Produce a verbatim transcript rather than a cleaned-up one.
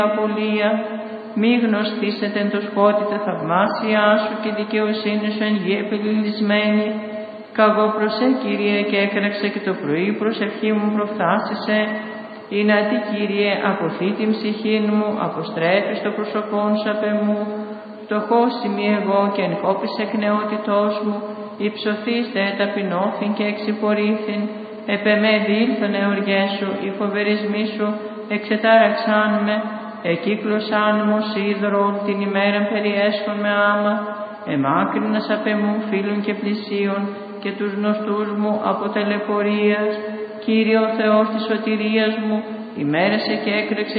απολία, μη γνωστήσετε εν το σκότητε θαυμάσια σου και δικαιοσύνη σου εν γη επελιλισμένη. Καγώ προσέ, Κύριε, και έκραξε και το πρωί προσευχή μου προφθάσισε. Είναι τι, Κύριε, αποθεί την ψυχή μου, αποστρέφεις το προσωπόν σου απ' εμού. Φτωχός είμαι εγώ και εν κόπης εκ νεότητός μου, υψωθείς δε ταπεινώθην και εξυπορήθην. Επ' εμέ διήλθον εωριές σου, οι φοβερισμοί σου εξετάραξάν με, εκύκλωσάν μου σίδωρον την ημέρα περιέσχον με άμα. Εμάκρυνας απ' εμού φίλων και πλησίων και τους γνωστούς μου από τελεπορίας. Κύριε ο Θεός της σωτηρίας μου, ημέρασε και έκρεξε